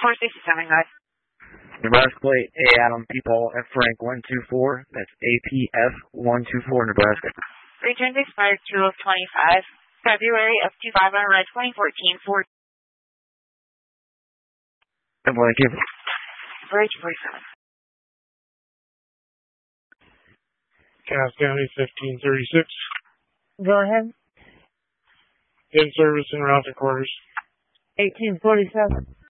467, guys. Nebraska plate A. Adam People F. Frank 124. That's APF 124, Nebraska. Returns expired 2 of 25. February of 25 on red 2014. 4. Thank you. Bridge 47. Cass County 1536. Go ahead. In service and route to quarters. 1847.